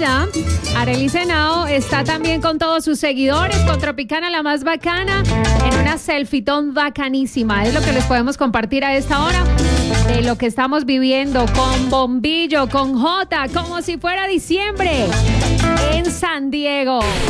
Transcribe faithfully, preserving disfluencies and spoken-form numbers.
ella, Arely Senao, está también con todos sus seguidores, con Tropicana la más bacana, en una selfitón bacanísima. Es lo que les podemos compartir a esta hora de lo que estamos viviendo con Bombillo, con Jota, como si fuera diciembre en San Diego.